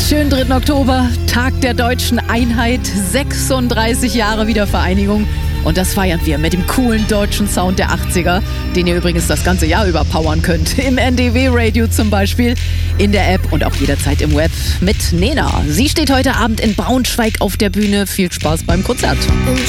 Schönen 3. Oktober, Tag der deutschen Einheit, 36 Jahre Wiedervereinigung. Und das feiern wir mit dem coolen deutschen Sound der 80er, den ihr übrigens das ganze Jahr über powern könnt. Im NDW-Radio zum Beispiel, in der App und auch jederzeit im Web mit Nena. Sie steht heute Abend in Braunschweig auf der Bühne. Viel Spaß beim Konzert.